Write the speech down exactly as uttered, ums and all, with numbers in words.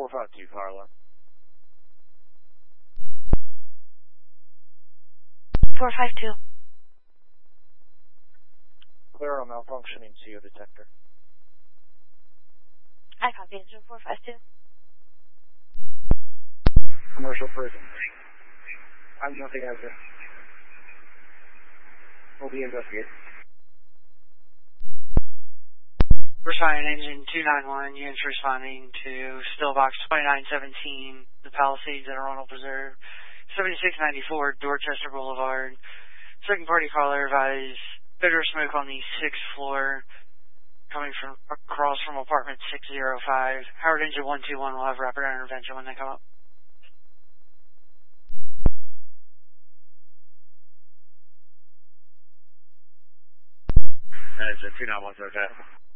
four five two, power line. four five two. Clear on malfunctioning C O detector. I copy engine four five two. Commercial prison. I'm nothing as it. We'll be investigated. Responding engine two nine one, units responding to Stillbox twenty-nine seventeen, the Palisades at Arundel Preserve, seventy-six ninety-four, Dorchester Boulevard. Second party caller advised bitter smoke on the sixth floor, coming from across from apartment six oh five. Howard engine one two one will have rapid intervention when they come up. Engine two nine one, okay.